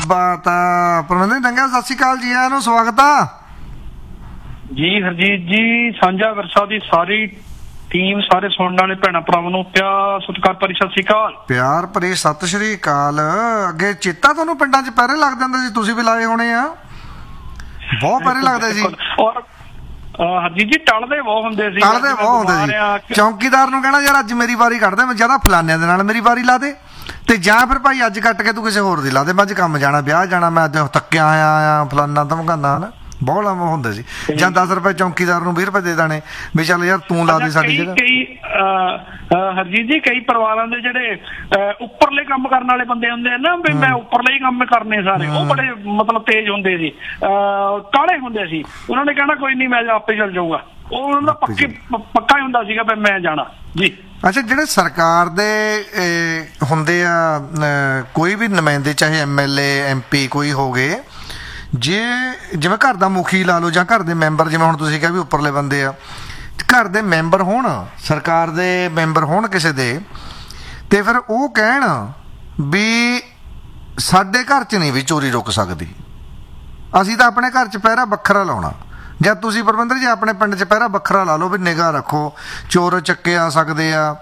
ਬਾਤ ਆ। ਪਰਮਿੰਦਰ ਡੰਗਾ ਸਤਿ ਸ਼੍ਰੀ ਅਕਾਲ ਜੀ, ਆਇਆਂ ਨੂੰ ਸਵਾਗਤ ਆ ਜੀ। ਹਰਜੀਤ ਜੀ, ਸਾਂਝਾ ਵਿਰਸਾ ਦੀ ਸਾਰੀ ਟੀਮ, ਸਾਰੇ ਸੁਣਨ ਵਾਲੇ ਭੈਣਾਂ ਭਰਾਵਾਂ ਨੂੰ ਪਿਆਰ ਸਤਿਕਾਰ ਭਰੀ ਸਤਿ ਸ਼੍ਰੀ ਅਕਾਲ। ਪਿਆਰ ਭਰੀ ਸਤਿ ਸ਼੍ਰੀ ਅਕਾਲ। ਅੱਗੇ ਚੇਤਾ ਤੁਹਾਨੂੰ ਪਿੰਡਾਂ 'ਚ ਪਹਿਰੇ ਲੱਗਦੇ ਹੁੰਦੇ ਸੀ, ਤੁਸੀਂ ਵੀ ਲਾਏ ਹੋਣੇ ਆ, ਬਹੁਤ ਪਹਿਰੇ ਲੱਗਦੇ ਸੀ। ਔਰ ਹਰਜੀਤ ਜੀ ਟਲਦੇ ਬਹੁਤ ਹੁੰਦੇ ਸੀ, ਟਲਦੇ ਬਹੁਤ ਹੁੰਦੇ ਸੀ। ਚੌਂਕੀਦਾਰ ਨੂੰ ਕਹਿਣਾ ਯਾਰ ਅੱਜ ਮੇਰੀ ਵਾਰੀ ਕੱਢ ਦੇ, ਜਾਂ ਤਾਂ ਫਲਾਨਿਆਂ ਦੇ ਨਾਲ ਮੇਰੀ ਵਾਰੀ ਲਾ ਦੇ, ਤੇ ਜਾਂ ਫਿਰ ਭਾਈ ਅੱਜ ਕੱਟ ਕੇ ਤੂੰ ਕਿਸੇ ਹੋਰ ਦੀ ਲਾ ਦੇ, ਮੈਂ ਅੱਜ ਕੰਮ ਜਾਣਾ, ਵਿਆਹ ਜਾਣਾ, ਮੈਂ ਅੱਜ ਥੱਕਿਆ ਆਇਆ ਫਲਾਨਾ ਧਮਕਾਨਾ ਹਨਾ, ਬਹੁਤ ਲੰਮਾ ਹੁੰਦੇ ਸੀ। ਜਾਂ 10 ਰੁਪਏ ਚੌਂਕੀਦਾਰ ਨੂੰ 20 ਰੁਪਏ ਦੇ ਦੇਣੇ ਵੀ ਚੱਲ ਯਾਰ ਤੂੰ ਲਾ ਦੇ ਸਾਡੀ ਜਗ੍ਹਾ। ਹਰਜੀਤ ਜੀ ਕਈ ਪਰਿਵਾਰਾਂ ਦੇ ਜਿਹੜੇ ਉੱਪਰਲੇ ਕੰਮ ਕਰਨ ਵਾਲੇ ਬੰਦੇ ਹੁੰਦੇ ਆ ਨਾ, ਵੀ ਮੈਂ ਉੱਪਰਲੇ ਹੀ ਕੰਮ ਕਰਨੇ ਸਾਰੇ, ਉਹ ਬੜੇ ਮਤਲਬ ਤੇਜ਼ ਹੁੰਦੇ ਸੀ, ਕਾਲੇ ਹੁੰਦੇ ਸੀ। ਉਹਨਾਂ ਨੇ ਕਹਿਣਾ ਕੋਈ ਨਹੀਂ ਮੈਂ ਆਪੇ ਚੱਲ ਜਾਊਗਾ, ਉਹ ਉਹਨਾਂ ਦਾ ਪੱਕਾ ਹੀ ਹੁੰਦਾ ਸੀਗਾ ਵੀ ਮੈਂ ਜਾਣਾ ਜੀ। ਅੱਛਾ, ਜਿਹੜੇ ਸਰਕਾਰ ਦੇ ਹੁੰਦੇ ਆ ਕੋਈ ਵੀ ਨੁਮਾਇੰਦੇ, ਚਾਹੇ MLA MP ਕੋਈ ਹੋ ਗਏ, ਜੇ ਜਿਵੇਂ ਘਰ ਦਾ ਮੁਖੀ ਲਾ ਲਓ ਜਾਂ ਘਰ ਦੇ ਮੈਂਬਰ, ਜਿਵੇਂ ਹੁਣ ਤੁਸੀਂ ਕਿਹਾ ਵੀ ਉੱਪਰਲੇ ਬੰਦੇ ਆ, ਘਰ ਦੇ ਮੈਂਬਰ ਹੋਣ, ਸਰਕਾਰ ਦੇ ਮੈਂਬਰ ਹੋਣ ਕਿਸੇ ਦੇ, ਤੇ ਫਿਰ ਉਹ ਕਹਿਣ ਵੀ ਸਾਡੇ ਘਰ 'ਚ ਨਹੀਂ ਵੀ ਚੋਰੀ ਰੁਕ ਸਕਦੀ, ਅਸੀਂ ਤਾਂ ਆਪਣੇ ਘਰ 'ਚ ਪਹਿਰਾ ਵੱਖਰਾ ਲਾਉਣਾ। ਜਾਂ ਤੁਸੀਂ ਪਰਵਿੰਦਰ ਜੀ ਆਪਣੇ ਪਿੰਡ 'ਚ ਪਹਿਰਾ ਵੱਖਰਾ ਲਾ ਲਓ ਵੀ ਨਿਗਾਹ ਰੱਖੋ, ਚੋਰ ਚੱਕੇ ਆ ਸਕਦੇ ਆ,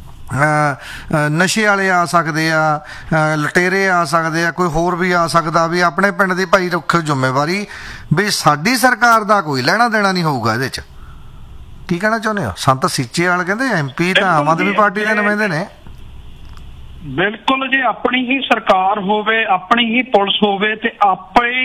ਨਸ਼ੇ ਵਾਲੇ ਆ ਸਕਦੇ ਆ, ਲੁਟੇਰੇ ਆ ਸਕਦੇ ਆ, ਕੋਈ ਹੋਰ ਵੀ ਆ ਸਕਦਾ, ਵੀ ਆਪਣੇ ਪਿੰਡ ਦੀ ਭਾਈ ਰੱਖੋ ਜ਼ਿੰਮੇਵਾਰੀ, ਵੀ ਸਾਡੀ ਸਰਕਾਰ ਦਾ ਕੋਈ ਲੈਣਾ ਦੇਣਾ ਨਹੀਂ ਹੋਊਗਾ ਇਹਦੇ 'ਚ। ਕੀ ਕਹਿਣਾ ਚਾਹੁੰਦੇ ਹੋ? ਸੰਤ ਸੀਚੇਵਾਲ ਕਹਿੰਦੇ MP ਤਾਂ ਆਮ ਆਦਮੀ ਪਾਰਟੀ ਦੇ ਨੁਮਾਇੰਦੇ ਨੇ। ਬਿਲਕੁਲ ਜੀ, ਆਪਣੀ ਹੀ ਸਰਕਾਰ ਹੋਵੇ, ਆਪਣੀ ਹੀ ਪੁਲਿਸ ਹੋਵੇ, ਤੇ ਆਪੇ